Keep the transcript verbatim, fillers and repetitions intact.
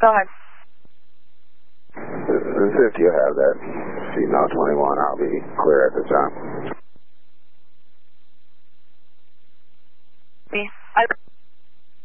Go ahead. This is if you have that female twenty-one, I'll be clear at the time.